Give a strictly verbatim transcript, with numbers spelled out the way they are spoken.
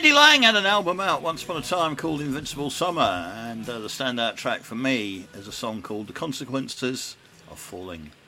Eddie Lang had an album out once upon a time called Invincible Summer, and uh, the standout track for me is a song called The Consequences of Falling.